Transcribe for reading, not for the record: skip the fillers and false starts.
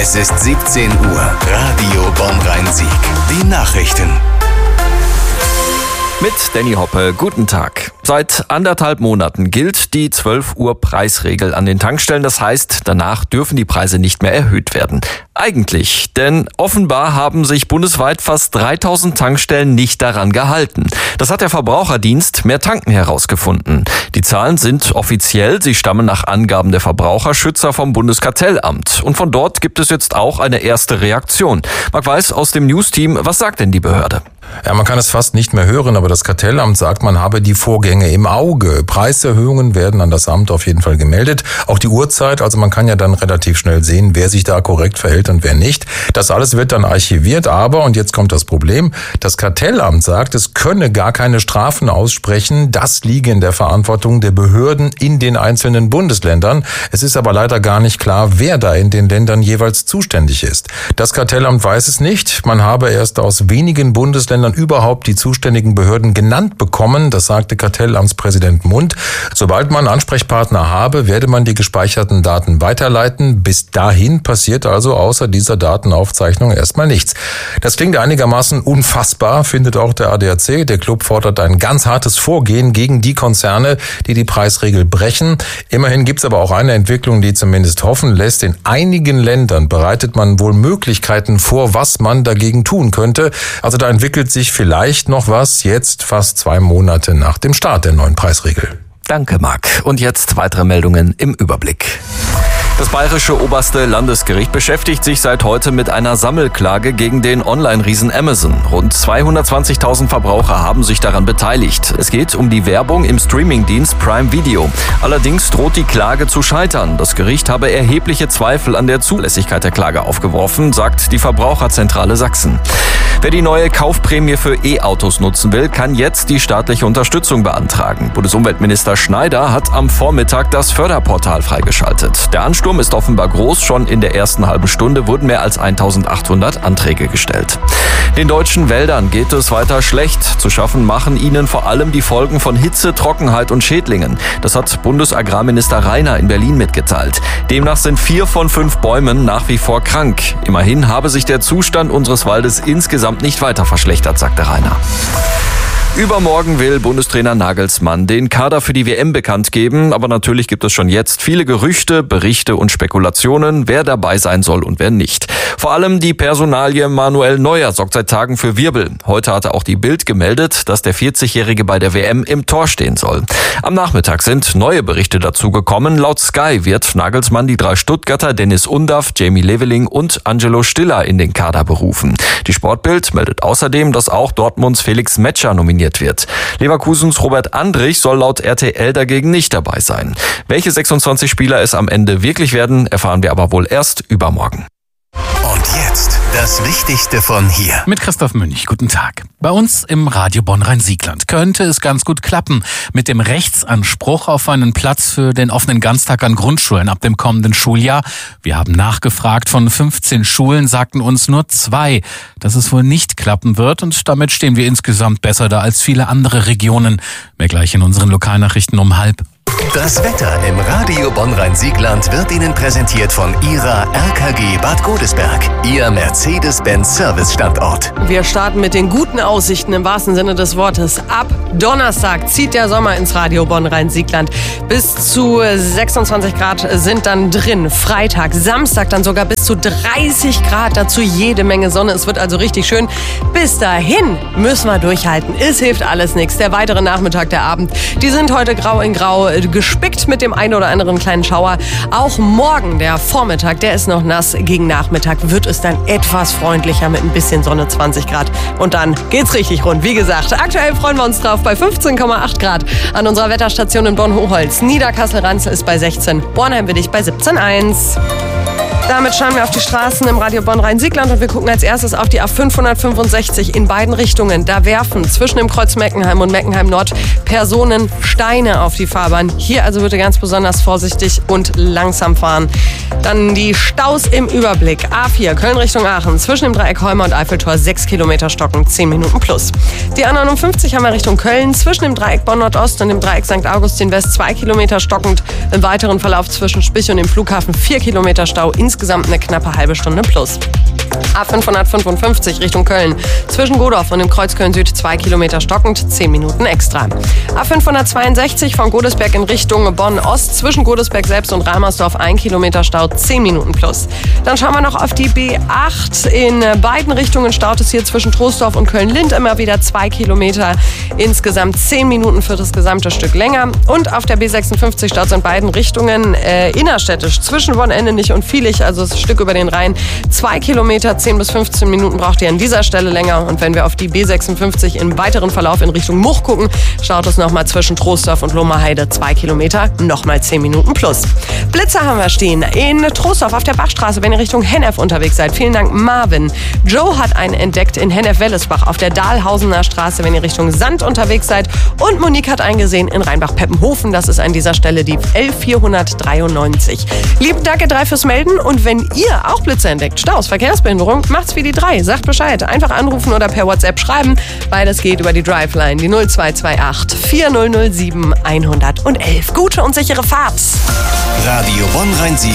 Es ist 17 Uhr. Radio Bonn-Rhein-Sieg. Die Nachrichten. Mit Danny Hoppe, guten Tag. Seit 1,5 Monaten gilt die 12 Uhr Preisregel an den Tankstellen. Das heißt, danach dürfen die Preise nicht mehr erhöht werden. Eigentlich, denn offenbar haben sich bundesweit fast 3000 Tankstellen nicht daran gehalten. Das hat der Verbraucherdienst Mehr Tanken herausgefunden. Die Zahlen sind offiziell, sie stammen nach Angaben der Verbraucherschützer vom Bundeskartellamt. Und von dort gibt es jetzt auch eine erste Reaktion. Marc Weiß aus dem News-Team, was sagt denn die Behörde? Ja, man kann es fast nicht mehr hören, aber das Kartellamt sagt, man habe die Vorgänge im Auge. Preiserhöhungen werden an das Amt auf jeden Fall gemeldet. Auch die Uhrzeit, also man kann ja dann relativ schnell sehen, wer sich da korrekt verhält und wer nicht. Das alles wird dann archiviert, aber, und jetzt kommt das Problem, das Kartellamt sagt, es könne gar keine Strafen aussprechen. Das liege in der Verantwortung der Behörden in den einzelnen Bundesländern. Es ist aber leider gar nicht klar, wer da in den Ländern jeweils zuständig ist. Das Kartellamt weiß es nicht. Man habe erst aus wenigen Bundesländern überhaupt die zuständigen Behörden genannt bekommen. Das sagte Kartellamtspräsident Mund. Sobald man Ansprechpartner habe, werde man die gespeicherten Daten weiterleiten. Bis dahin passiert also außer dieser Datenaufzeichnung erstmal nichts. Das klingt einigermaßen unfassbar, findet auch der ADAC. Der Club fordert ein ganz hartes Vorgehen gegen die Konzerne, die die Preisregel brechen. Immerhin gibt es aber auch eine Entwicklung, die zumindest hoffen lässt. In einigen Ländern bereitet man wohl Möglichkeiten vor, was man dagegen tun könnte. Also da entwickelt sich vielleicht noch was, jetzt fast 2 Monate nach dem Start der neuen Preisregel. Danke, Marc. Und jetzt weitere Meldungen im Überblick. Das Bayerische Oberste Landesgericht beschäftigt sich seit heute mit einer Sammelklage gegen den Online-Riesen Amazon. Rund 220.000 Verbraucher haben sich daran beteiligt. Es geht um die Werbung im Streamingdienst Prime Video. Allerdings droht die Klage zu scheitern. Das Gericht habe erhebliche Zweifel an der Zulässigkeit der Klage aufgeworfen, sagt die Verbraucherzentrale Sachsen. Wer die neue Kaufprämie für E-Autos nutzen will, kann jetzt die staatliche Unterstützung beantragen. Bundesumweltminister Schneider hat am Vormittag das Förderportal freigeschaltet. Der Ansturm ist offenbar groß. Schon in der ersten halben Stunde wurden mehr als 1800 Anträge gestellt. Den deutschen Wäldern geht es weiter schlecht. Zu schaffen machen ihnen vor allem die Folgen von Hitze, Trockenheit und Schädlingen. Das hat Bundesagrarminister Rainer in Berlin mitgeteilt. Demnach sind 4 von 5 Bäumen nach wie vor krank. Immerhin habe sich der Zustand unseres Waldes insgesamt nicht weiter verschlechtert, sagte Rainer. Übermorgen will Bundestrainer Nagelsmann den Kader für die WM bekannt geben. Aber natürlich gibt es schon jetzt viele Gerüchte, Berichte und Spekulationen, wer dabei sein soll und wer nicht. Vor allem die Personalie Manuel Neuer sorgt seit Tagen für Wirbel. Heute hatte auch die Bild gemeldet, dass der 40-Jährige bei der WM im Tor stehen soll. Am Nachmittag sind neue Berichte dazu gekommen. Laut Sky wird Nagelsmann die 3 Stuttgarter Dennis Undaff, Jamie Leveling und Angelo Stiller in den Kader berufen. Die Sportbild meldet außerdem, dass auch Dortmunds Felix Metscher nominiert wird. Leverkusens Robert Andrich soll laut RTL dagegen nicht dabei sein. Welche 26 Spieler es am Ende wirklich werden, erfahren wir aber wohl erst übermorgen. Und jetzt das Wichtigste von hier. Mit Christoph Münch, guten Tag. Bei uns im Radio Bonn-Rhein-Siegland könnte es ganz gut klappen mit dem Rechtsanspruch auf einen Platz für den offenen Ganztag an Grundschulen ab dem kommenden Schuljahr. Wir haben nachgefragt, von 15 Schulen sagten uns nur 2, dass es wohl nicht klappen wird, und damit stehen wir insgesamt besser da als viele andere Regionen. Mehr gleich in unseren Lokalnachrichten um 12:30. Das Wetter im Radio Bonn-Rhein-Siegland wird Ihnen präsentiert von Ihrer RKG Bad Godesberg, Ihr Mercedes-Benz-Service-Standort. Wir starten mit den guten Aussichten im wahrsten Sinne des Wortes. Ab Donnerstag zieht der Sommer ins Radio Bonn-Rhein-Siegland. Bis zu 26 Grad sind dann drin. Freitag, Samstag dann sogar bis zu 30 Grad. Dazu jede Menge Sonne. Es wird also richtig schön. Bis dahin müssen wir durchhalten. Es hilft alles nichts. Der weitere Nachmittag, der Abend, die sind heute grau in grau gespickt mit dem einen oder anderen kleinen Schauer. Auch morgen, der Vormittag, der ist noch nass. Gegen Nachmittag wird es dann etwas freundlicher mit ein bisschen Sonne, 20 Grad. Und dann geht's richtig rund. Wie gesagt, aktuell freuen wir uns drauf bei 15,8 Grad an unserer Wetterstation in Bonn-Hochholz. Niederkassel-Ranzel ist bei 16, Bornheim-Willig bei 17,1. Damit schauen wir auf die Straßen im Radio Bonn-Rhein-Siegland und wir gucken als erstes auf die A565 in beiden Richtungen. Da werfen zwischen dem Kreuz Meckenheim und Meckenheim Nord Personen Steine auf die Fahrbahn. Hier also bitte ganz besonders vorsichtig und langsam fahren. Dann die Staus im Überblick. A4 Köln Richtung Aachen zwischen dem Dreieck Heumer und Eiffeltor 6 Kilometer stockend, 10 Minuten plus. Die A59 haben wir Richtung Köln zwischen dem Dreieck Bonn Nordost und dem Dreieck St. Augustin West 2 Kilometer stockend. Im weiteren Verlauf zwischen Spich und dem Flughafen 4 Kilometer Stau. Insgesamt insgesamt eine knappe halbe Stunde plus. A555 Richtung Köln. Zwischen Godorf und dem Kreuz Köln-Süd 2 Kilometer stockend, 10 Minuten extra. A562 von Godesberg in Richtung Bonn-Ost. Zwischen Godesberg selbst und Ramersdorf 1 Kilometer Stau, 10 Minuten plus. Dann schauen wir noch auf die B8. In beiden Richtungen staut es hier zwischen Troisdorf und Köln-Lind immer wieder 2 Kilometer. Insgesamt 10 Minuten für das gesamte Stück länger. Und auf der B56 staut es in beiden Richtungen innerstädtisch zwischen Bonn-Endenich und Viehlich, also das Stück über den Rhein, 2 Kilometer, 10 bis 15 Minuten braucht ihr an dieser Stelle länger. Und wenn wir auf die B56 im weiteren Verlauf in Richtung Much gucken, schaut es nochmal zwischen Troisdorf und Lohmerheide 2 Kilometer, nochmal 10 Minuten plus. Blitzer haben wir stehen in Troisdorf auf der Bachstraße, wenn ihr Richtung Hennef unterwegs seid. Vielen Dank, Marvin. Joe hat einen entdeckt in Hennef-Wellesbach auf der Dahlhausener Straße, wenn ihr Richtung Sand unterwegs seid. Und Monique hat einen gesehen in Rheinbach-Peppenhofen. Das ist an dieser Stelle die L493. Lieben Dank, ihr 3 fürs Melden. Und wenn ihr auch Blitzer entdeckt, Staus, Verkehrsbehinderung, macht's wie die 3. Sagt Bescheid. Einfach anrufen oder per WhatsApp schreiben. Beides geht über die Driveline, die 0228 4007 111. Gute und sichere Fahrt. Radio Bonn-Rhein-Sieg.